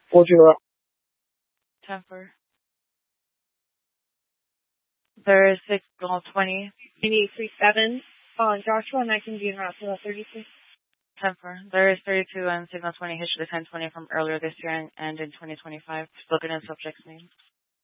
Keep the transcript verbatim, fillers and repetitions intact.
four zero. ten four. There is six, Golf twenty. eight three seven on Joshua, nineteen Russell, thirty-six. ten four. There is thirty-two and signal twenty, history to ten twenty from earlier this year and, and in twenty twenty-five. Spoken in subject's name.